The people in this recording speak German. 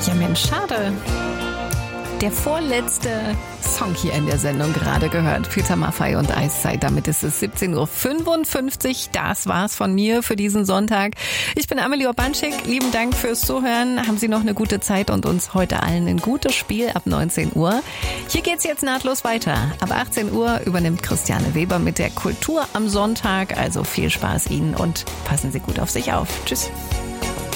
Ja Mensch, schade. Der vorletzte Song hier in der Sendung gerade gehört. Peter Maffay und Eiszeit. Damit ist es 17.55 Uhr. Das war's von mir für diesen Sonntag. Ich bin Amelie Urbanschik. Lieben Dank fürs Zuhören. Haben Sie noch eine gute Zeit und uns heute allen ein gutes Spiel ab 19 Uhr. Hier geht's jetzt nahtlos weiter. Ab 18 Uhr übernimmt Christiane Weber mit der Kultur am Sonntag. Also viel Spaß Ihnen und passen Sie gut auf sich auf. Tschüss.